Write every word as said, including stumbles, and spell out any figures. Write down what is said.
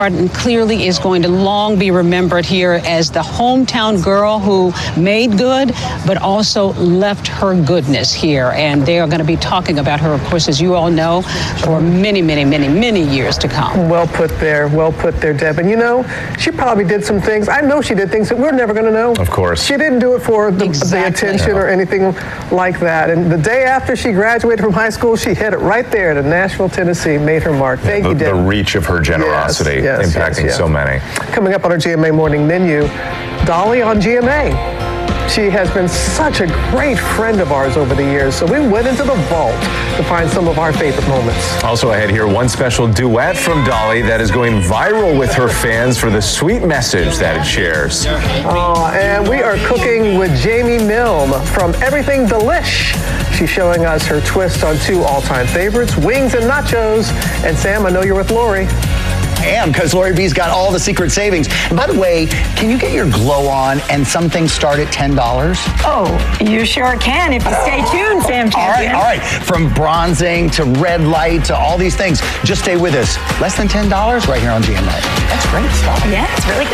Martin clearly is going to long be remembered here as the hometown girl who made good, but also left her goodness here. And they are going to be talking about her, of course, as you all know, for many, many, many, many years to come. Well put there. Well put there, Deb. And you know, she probably did some things. I know she did things that we're never going to know. Of course. She didn't do it for the, Exactly. the attention Yeah. or anything like that. And the day after she graduated from high school, she hit it right there to Nashville, Tennessee, made her mark. Thank the, you, Deb. the reach of her generosity, Yes, yes, impacting yes, yes. so many. Coming up on our G M A Morning Menu, Dolly on G M A. She has been such a great friend of ours over the years, so we went into the vault to find some of our favorite moments. Also ahead here, one special duet from Dolly that is going viral with her fans for the sweet message that it shares. Oh, and we are cooking with Jamie Milne from Everything Delish. She's showing us her twist on two all-time favorites, wings and nachos. And Sam, I know you're with Lori. am, because Lori B's got all the secret savings. And by the way, can you get your glow on and some things start at ten dollars? Oh, you sure can if you stay tuned, Sam All right, Champion. all right. From bronzing to red light to all these things. Just stay with us. Less than ten dollars right here on G M A. That's great stuff. Yeah, it's really good.